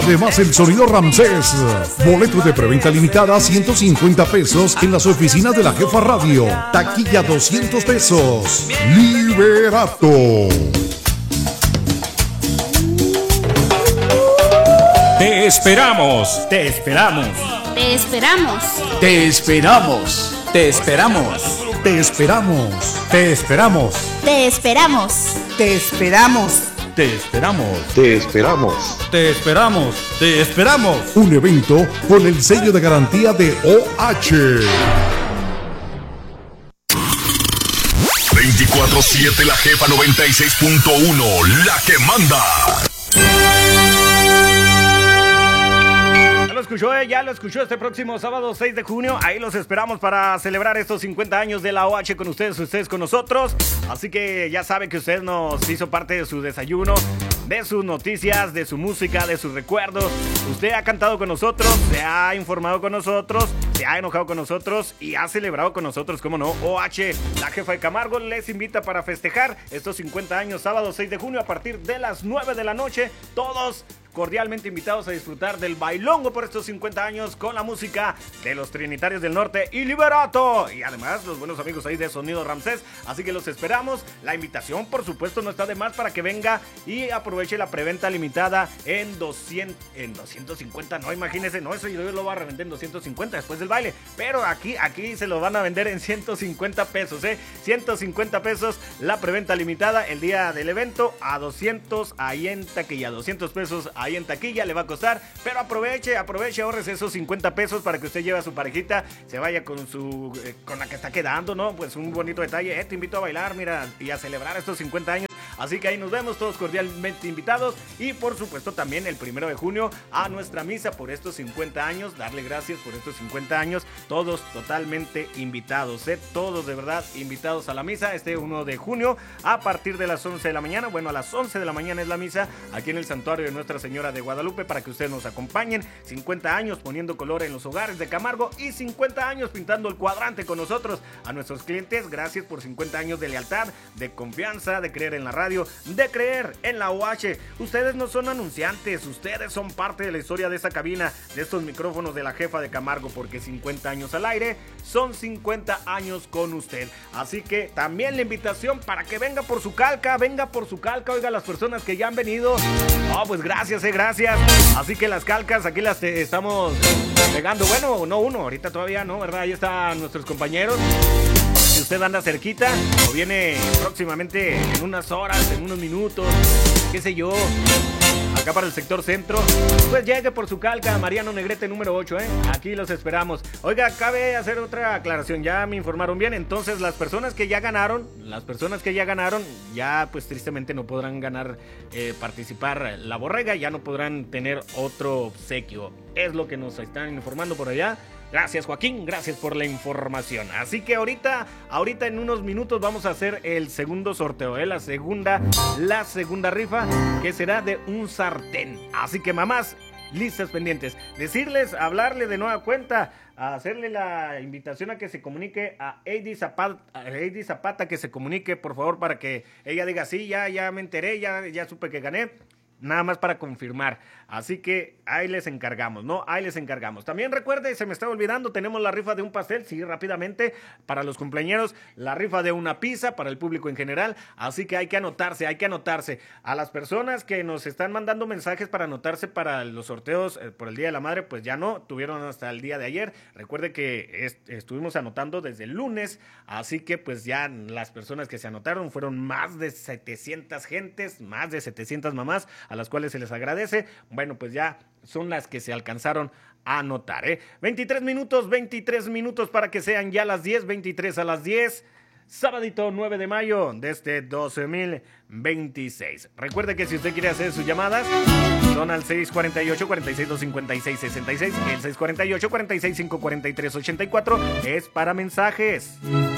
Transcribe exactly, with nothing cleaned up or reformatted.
Además, el sonido Ramsés. Boleto de preventa limitada a ciento cincuenta pesos en las oficinas de la Jefa Radio. Taquilla doscientos pesos. Liberato. Te esperamos. Te esperamos. Te esperamos. Te esperamos. Te esperamos. Te esperamos. Te esperamos. Te esperamos. Te esperamos. Te esperamos. Te esperamos. Te esperamos. Te esperamos. Un evento con el sello de garantía de O H. veinticuatro siete La Jefa noventa y seis punto uno, la que manda. Ya lo escuchó, eh, ya lo escuchó este próximo sábado seis de junio. Ahí los esperamos para celebrar estos cincuenta años de la O H con ustedes, ustedes con nosotros. Así que ya sabe que usted nos hizo parte de su desayuno, de sus noticias, de su música, de sus recuerdos. Usted ha cantado con nosotros, se ha informado con nosotros, se ha enojado con nosotros y ha celebrado con nosotros, ¿cómo no? O H, la Jefa de Camargo, les invita para festejar estos cincuenta años, sábado seis de junio a partir de las nueve de la noche. Todos cordialmente invitados a disfrutar del bailongo por estos cincuenta años con la música de los Trinitarios del Norte y Liberato. Y además los buenos amigos ahí de Sonido Ramsés. Así que los esperamos. La invitación, por supuesto, no está de más para que venga y aproveche la preventa limitada en doscientos, en doscientos cincuenta. No, imagínense, no, eso yo lo voy a revender en doscientos cincuenta después del baile. Pero aquí, aquí se lo van a vender en ciento cincuenta pesos, ¿eh? ciento cincuenta pesos la preventa limitada el día del evento. A doscientos ahí en taquilla, doscientos pesos ahí en taquilla le va a costar, pero aproveche, aproveche, ahorres esos cincuenta pesos para que usted lleve a su parejita, se vaya con su, eh, con la que está quedando, ¿no? Pues un bonito detalle, eh, te invito a bailar, mira, y a celebrar estos cincuenta años. Así que ahí nos vemos, todos cordialmente invitados. Y por supuesto también el primero de junio a nuestra misa por estos cincuenta años. Darle gracias por estos cincuenta años. Todos totalmente invitados, ¿eh? Todos de verdad invitados a la misa este uno de junio a partir de las once de la mañana. Bueno, a las once de la mañana es la misa aquí en el santuario de Nuestra Señora de Guadalupe para que ustedes nos acompañen. cincuenta años poniendo color en los hogares de Camargo y cincuenta años pintando el cuadrante con nosotros. A nuestros clientes, gracias por cincuenta años de lealtad, de confianza, de creer en la radio, de creer en la O H. Ustedes no son anunciantes, ustedes son parte de la historia de esta cabina, de estos micrófonos de la Jefa de Camargo, porque cincuenta años al aire son cincuenta años con usted. Así que también la invitación para que venga por su calca, venga por su calca, oiga, las personas que ya han venido. Oh, pues gracias, eh, gracias. Así que las calcas aquí las eh, estamos pegando. Bueno, no uno, ahorita todavía no, ¿verdad? Ahí están nuestros compañeros. Si usted anda cerquita o viene próximamente en unas horas, en unos minutos, qué sé yo, acá para el sector centro, pues llegue por su calca, Mariano Negrete número ocho, ¿eh? Aquí los esperamos. Oiga, cabe hacer otra aclaración, ya me informaron bien, entonces las personas que ya ganaron, las personas que ya ganaron, ya pues tristemente no podrán ganar, eh, participar la borrega, ya no podrán tener otro obsequio. Es lo que nos están informando por allá. Gracias, Joaquín, gracias por la información. Así que ahorita, ahorita en unos minutos vamos a hacer el segundo sorteo, ¿eh? La segunda, la segunda rifa, que será de un sartén. Así que mamás, listas pendientes. Decirles, hablarle de nueva cuenta, a hacerle la invitación a que se comunique a Heidi Zapata, a Heidi Zapata, que se comunique, por favor, para que ella diga, sí, ya, ya me enteré, ya, ya supe que gané. Nada más para confirmar. Así que ahí les encargamos, ¿no? Ahí les encargamos. También recuerde, se me estaba olvidando, tenemos la rifa de un pastel, sí, rápidamente, para los cumpleañeros, la rifa de una pizza para el público en general. Así que hay que anotarse, hay que anotarse. A las personas que nos están mandando mensajes para anotarse para los sorteos eh, por el Día de la Madre, pues ya no, tuvieron hasta el día de ayer. Recuerde que est- estuvimos anotando desde el lunes, así que pues ya las personas que se anotaron fueron más de setecientas gentes, más de setecientas mamás, a las cuales se les agradece. Bueno, pues ya son las que se alcanzaron a anotar, ¿eh? veintitrés minutos, veintitrés minutos para que sean ya las diez, veintitrés a las diez. Sábadito nueve de mayo de este doce mil veintiséis. Recuerde que si usted quiere hacer sus llamadas, son al seis cuatro ocho, cuatro seis dos, cinco seis seis seis. El seis cuatro ocho, cuatro seis cinco, cuatro tres ocho cuatro. Es para mensajes.